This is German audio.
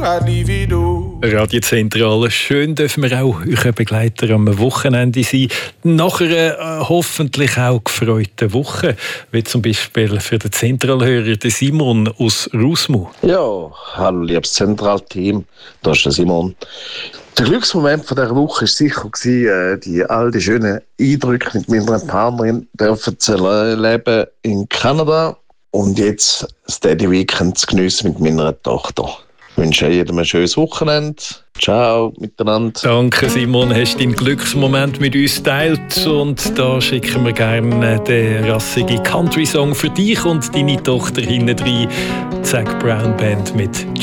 I'd leave it all. Radiozentrale, schön dürfen wir auch euer Begleiter am Wochenende sein. Nach einer hoffentlich auch gefreuten Woche, wie zum Beispiel für den Zentralhörer den Simon aus Rusmu. Ja, hallo liebes Zentralteam, da ist der Simon. Der Glücksmoment von dieser Woche war sicher, all die schönen Eindrücke mit meiner Partnerin dürfen zu erleben in Kanada und jetzt das Daddy Weekend zu geniessen mit meiner Tochter. Ich wünsche jedem ein schönes Wochenende. Ciao miteinander. Danke Simon, hast deinen Glücksmoment mit uns geteilt und da schicken wir gerne den rassigen Country-Song für dich und deine Tochter hinten rein. Zac Brown Band mit